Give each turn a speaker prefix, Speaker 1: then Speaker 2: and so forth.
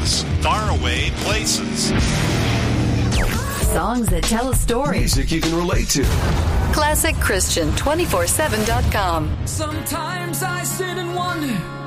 Speaker 1: places, faraway places.
Speaker 2: Songs that tell a story.
Speaker 3: Music you can relate to.
Speaker 2: ClassicChristian247.com.
Speaker 4: Sometimes I sit and wonder